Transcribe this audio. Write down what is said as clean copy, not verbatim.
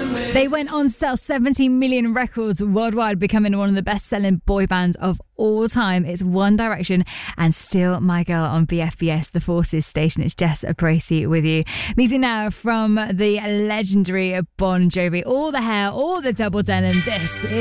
They went on to sell 17 million records worldwide, becoming one of the best-selling boy bands of all time. It's One Direction and Still My Girl on BFBS, the Forces station. It's Jess Bracey with you. Music now from the legendary Bon Jovi. All the hair, all the double denim. This is